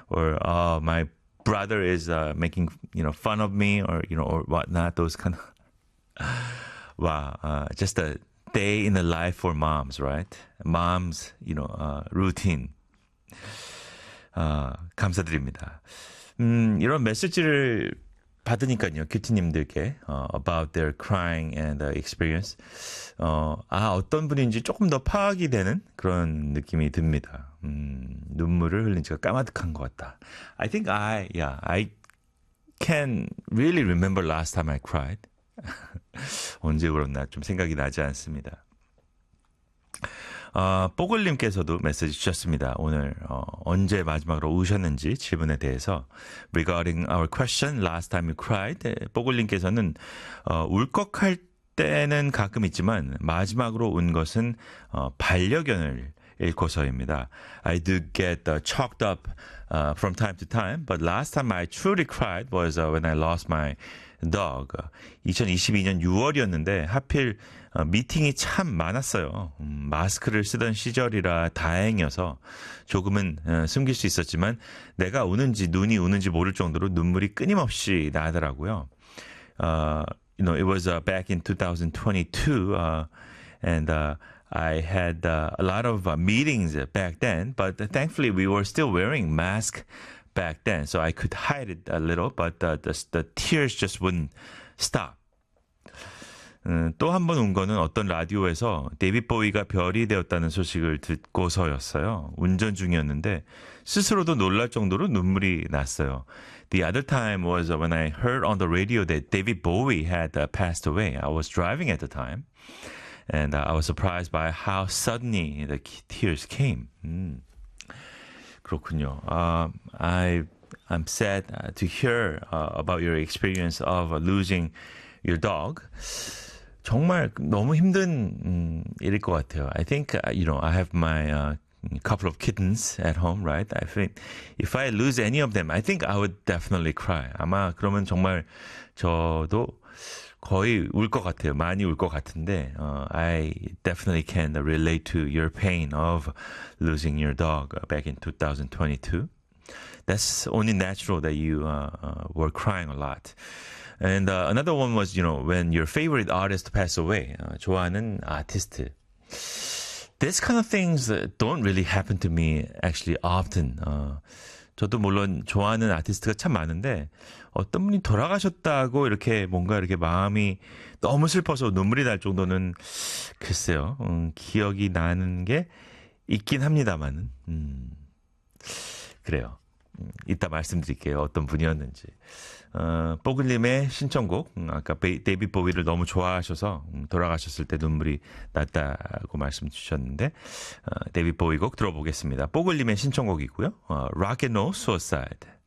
or my brother is making fun of me, or or whatnot. Those kind of wow, just a day in the life for moms, right? Moms, routine. 감사드립니다. 이런 메시지를 받으니까요, 큐티님들께 about their crying and experience. 어떤 분인지 조금 더 파악이 되는 그런 느낌이 듭니다. 눈물을 흘린 지가 까마득한 것 같다. I think I can really remember last time I cried. 언제 울었나 좀 생각이 나지 않습니다. 뽀글님께서도 메시지 주셨습니다. 오늘 언제 마지막으로 우셨는지 질문에 대해서 regarding our question last time you cried, 뽀글님께서는 울컥할 때는 가끔 있지만 마지막으로 운 것은 반려견을 잃고서입니다. I do get choked up from time to time, but last time I truly cried was when I lost my dog. 2022년 6월이었는데 하필 미팅이 참 많았어요. 마스크를 쓰던 시절이라 다행이어서 조금은 숨길 수 있었지만 내가 우는지 눈이 우는지 모를 정도로 눈물이 끊임없이 나더라고요. It was back in 2022, and I had a lot of meetings back then, but thankfully we were still wearing masks back then, so I could hide it a little, but the tears just wouldn't stop. 또 한 번 운 거는 어떤 라디오에서 데이빗 보위가 별이 되었다는 소식을 듣고서였어요. 운전 중이었는데 스스로도 놀랄 정도로 눈물이 났어요. The other time was when I heard on the radio that David Bowie had passed away. I was driving at the time, and I was surprised by how suddenly the tears came. 그렇군요. I'm sad to hear about your experience of losing your dog. 정말 너무 힘든 일일 것 같아요. I think, I have my couple of kittens at home, right? I think if I lose any of them, I think I would definitely cry. 아마 그러면 정말 저도 거의 울 것 같아요. 많이 울 것 같은데, I definitely can relate to your pain of losing your dog back in 2022. That's only natural that you were crying a lot. And another one was, when your favorite artist passed away. 좋아하는 아티스트. This kind of things don't really happen to me actually often. 저도 물론 좋아하는 아티스트가 참 많은데 어떤 분이 돌아가셨다고 이렇게 뭔가 이렇게 마음이 너무 슬퍼서 눈물이 날 정도는 글쎄요. 기억이 나는 게 있긴 합니다만. 그래요. 이따 말씀드릴게요. 어떤 분이었는지. 뽀글님의 신청곡, 아까 데이빗 보위를 너무 좋아하셔서 돌아가셨을 때 눈물이 났다고 말씀 주셨는데, 데이빗 보위 곡 들어보겠습니다. 뽀글님의 신청곡이고요. Rock and Roll Suicide.